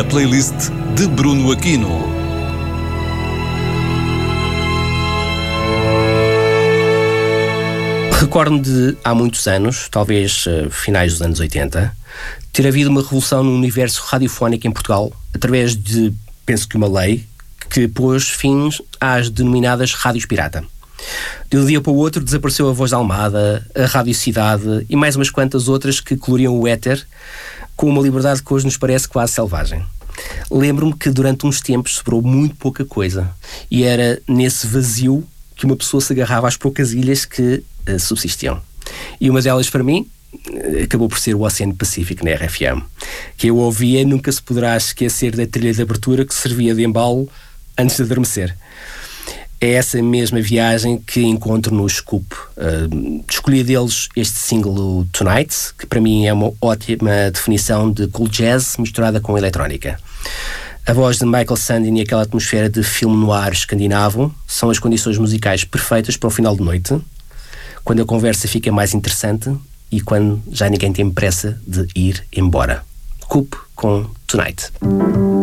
A playlist de Bruno Aquino. Recordo-me de, há muitos anos, talvez finais dos anos 80, ter havido uma revolução no universo radiofónico em Portugal, através de, penso que uma lei, que pôs fins às denominadas rádios pirata. De um dia para o outro desapareceu a Voz da Almada, a Rádio Cidade e mais umas quantas outras que coloriam o éter com uma liberdade que hoje nos parece quase selvagem. Lembro-me que durante uns tempos sobrou muito pouca coisa e era nesse vazio que uma pessoa se agarrava às poucas ilhas que subsistiam. E uma delas, para mim, acabou por ser o Oceano Pacífico na RFM, que eu ouvia e nunca se poderá esquecer da trilha de abertura que servia de embalo antes de adormecer. É essa mesma viagem que encontro no Scoop. Escolhi deles este single Tonight, que para mim é uma ótima definição de cool jazz misturada com eletrónica. A voz de Michael Sandin e aquela atmosfera de filme noir escandinavo são as condições musicais perfeitas para o final de noite, quando a conversa fica mais interessante e quando já ninguém tem pressa de ir embora. Scoop com Tonight.